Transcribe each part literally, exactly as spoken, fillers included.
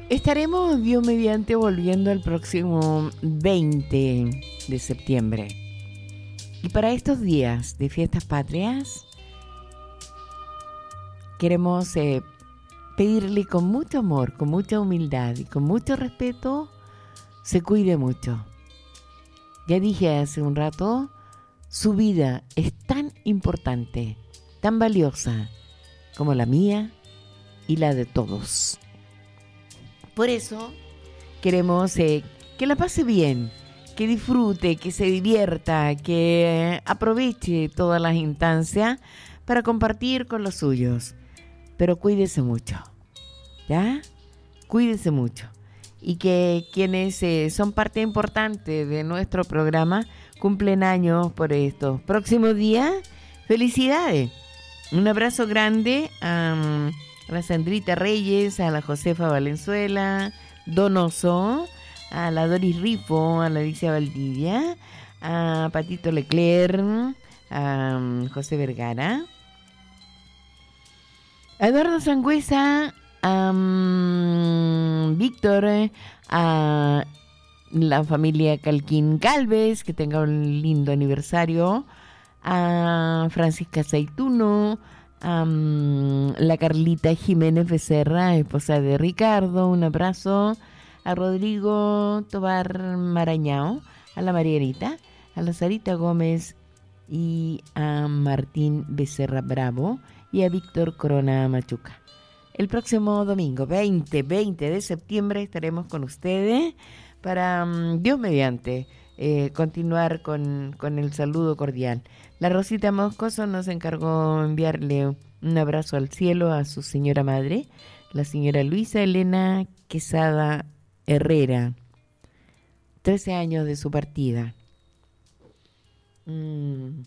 Estaremos, Dios mediante, volviendo el próximo veinte de septiembre. Y para estos días de fiestas patrias, queremos eh, pedirle con mucho amor, con mucha humildad y con mucho respeto, se cuide mucho. Ya dije hace un rato, su vida es tan importante, tan valiosa como la mía y la de todos. Por eso queremos eh, que la pase bien, que disfrute, que se divierta, que eh, aproveche todas las instancias para compartir con los suyos. Pero cuídese mucho, ¿ya? Cuídese mucho. Y que quienes eh, son parte importante de nuestro programa cumplen años por estos próximos días. ¡Felicidades! Un abrazo grande a... Um, a la Sandrita Reyes, a la Josefa Valenzuela, Donoso, a la Doris Rifo, a la Alicia Valdivia, a Patito Leclerc, a um, José Vergara, a Eduardo Sangüesa, a um, Víctor, a la familia Calquín Galvez, que tenga un lindo aniversario, a Francisca Zaituno, Um, la Carlita Jiménez Becerra, esposa de Ricardo, un abrazo a Rodrigo Tobar Marañao, a la Marianita, a la Sarita Gómez y a Martín Becerra Bravo y a Víctor Corona Machuca. El próximo domingo, veinte, veinte de septiembre, estaremos con ustedes para, um, Dios mediante, eh, continuar con, con el saludo cordial. La Rosita Moscoso nos encargó enviarle un abrazo al cielo a su señora madre, la señora Luisa Elena Quesada Herrera, trece años de su partida. Mm.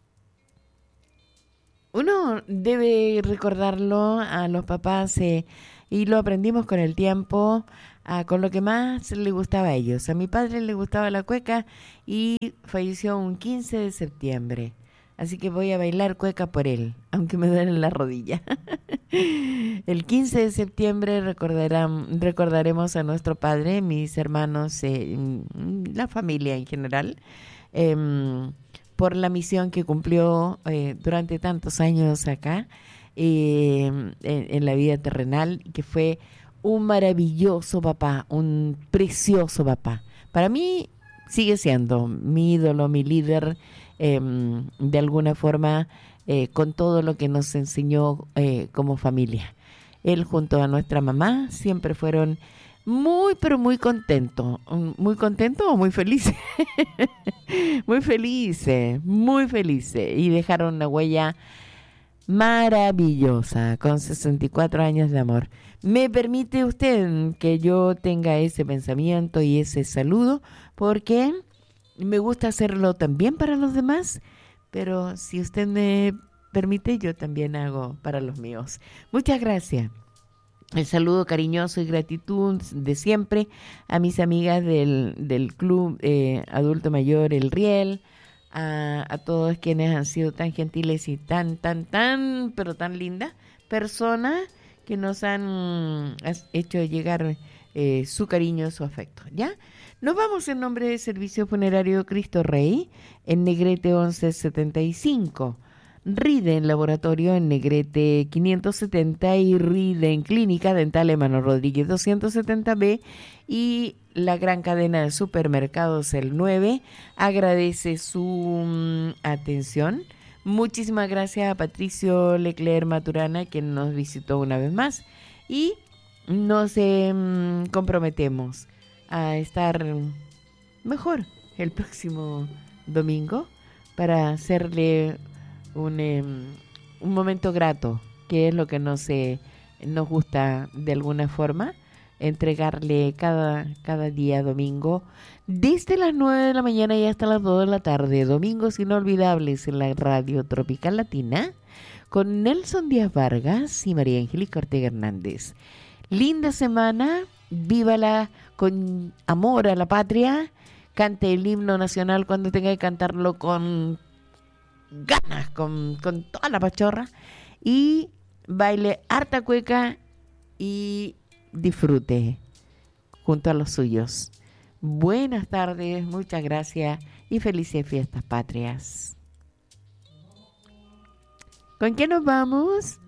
Uno debe recordarlo a los papás eh, y lo aprendimos con el tiempo, ah, con lo que más le gustaba a ellos. A mi padre le gustaba la cueca y falleció un quince de septiembre. Así que voy a bailar cueca por él, aunque me duelen las rodillas. El quince de septiembre recordarán, recordaremos a nuestro padre, mis hermanos, eh, la familia en general, eh, por la misión que cumplió eh, durante tantos años acá, eh, en, en la vida terrenal, que fue un maravilloso papá, un precioso papá. Para mí sigue siendo mi ídolo, mi líder, Eh, de alguna forma, eh, con todo lo que nos enseñó eh, como familia. Él junto a nuestra mamá siempre fueron muy, pero muy contentos. Muy contentos o muy felices. Muy felices, muy felices. Y dejaron una huella maravillosa, con sesenta y cuatro años de amor. ¿Me permite usted que yo tenga ese pensamiento y ese saludo? Porque me gusta hacerlo también para los demás, pero si usted me permite, yo también hago para los míos. Muchas gracias. El saludo cariñoso y gratitud de siempre a mis amigas del, del Club eh, Adulto Mayor El Riel, a, a todos quienes han sido tan gentiles y tan, tan, tan, pero tan lindas personas que nos han hecho llegar eh, su cariño, su afecto, ¿ya? Nos vamos en nombre del Servicio Funerario Cristo Rey, en Negrete once setenta y cinco, Riden Laboratorio en Negrete quinientos setenta y Riden Clínica Dental Emano Rodríguez doscientos setenta B, y la gran cadena de supermercados El nueve agradece su um, atención. Muchísimas gracias a Patricio Leclerc Maturana, quien nos visitó una vez más, y nos eh, comprometemos a estar mejor el próximo domingo para hacerle un, eh, un momento grato, que es lo que nos, eh, nos gusta de alguna forma, entregarle cada, cada día domingo, desde las nueve de la mañana y hasta las dos de la tarde, domingos inolvidables en la Radio Tropical Latina, con Nelson Díaz Vargas y María Angélica Ortega Hernández. Linda semana, vívala con amor a la patria, cante el himno nacional cuando tenga que cantarlo con ganas, con, con toda la pachorra, y baile harta cueca y disfrute junto a los suyos. Buenas tardes, muchas gracias y felices fiestas patrias. ¿Con qué nos vamos?